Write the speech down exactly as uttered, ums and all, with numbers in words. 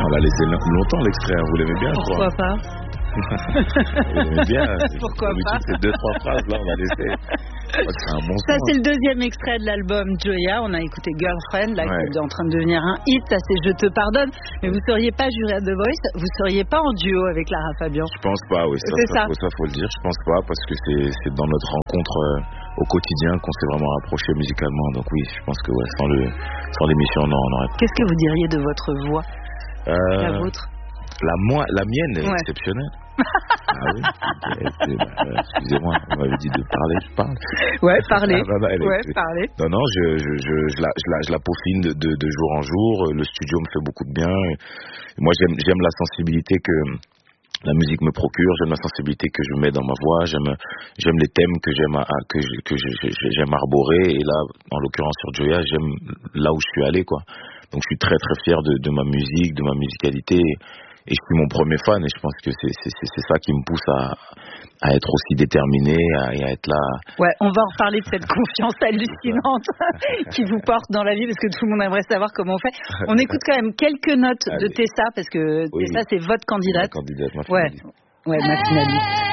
on l'a laissé longtemps l'extrait, hein. Vous l'aimez bien, je crois. Pourquoi pas? Vous l'aimez bien. Pourquoi pas? C'est deux, trois phrases, là, on va laisser. C'est un bon Ça, son, c'est le deuxième extrait de l'album Joya. On a écouté Girlfriend, là, Ouais. qui est en train de devenir un hit. Ça, c'est Je te pardonne. Mais vous seriez pas juré à The Voice, vous seriez pas en duo avec Lara Fabian. Je pense pas, oui. Ça, C'est ça, ça. Faut, ça, faut le dire. Je pense pas, parce que c'est, c'est dans notre rencontre euh, au quotidien qu'on s'est vraiment rapprochés musicalement. Donc oui, je pense que ouais, sans, le, sans l'émission, non, on aurait. Qu'est-ce que vous diriez de votre voix, Euh, la vôtre? La, moi, la mienne est Ouais. exceptionnelle. Ah oui, c'est- bah, euh, excusez-moi, on m'avait dit de parler, je parle. Ouais, parlez. Ah, bah, bah, elle est- Ouais, parlez. Non, non, je, je, je, je, la, je, la, je la peaufine de, de, de jour en jour. Le studio me fait beaucoup de bien. Moi, j'aime, j'aime la sensibilité que la musique me procure. J'aime la sensibilité que je mets dans ma voix. J'aime, j'aime les thèmes que j'aime, à, que, je, que je, je, j'aime arborer. Et là, en l'occurrence sur Joya, j'aime là où je suis allé, quoi. Donc, je suis très, très fier de, de ma musique, de ma musicalité. Et je suis mon premier fan, et je pense que c'est, c'est, c'est ça qui me pousse à, à être aussi déterminé, à, et à être là. Ouais, on va en reparler de cette confiance hallucinante qui vous porte dans la vie, parce que tout le monde aimerait savoir comment on fait. On écoute quand même quelques notes Allez. de Tessa, parce que Oui, Tessa, oui. c'est votre candidate. Ma candidate, ma Ouais, finaliste. ouais, ma finaliste.